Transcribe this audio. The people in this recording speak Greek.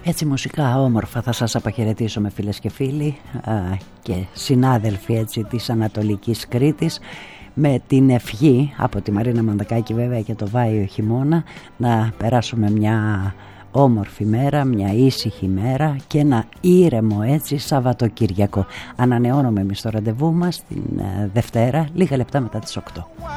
Έτσι μουσικά όμορφα θα σας αποχαιρετήσω με φίλες και φίλοι και συνάδελφοι έτσι της Ανατολικής Κρήτης, με την ευχή από τη Μαρίνα Μανδακάκη βέβαια και το Βάιο χειμώνα να περάσουμε μια όμορφη μέρα, μια ήσυχη μέρα και ένα ήρεμο έτσι Σαββατοκύριακο. Ανανεώνουμε εμείς το ραντεβού μας την Δευτέρα λίγα λεπτά μετά τις 8.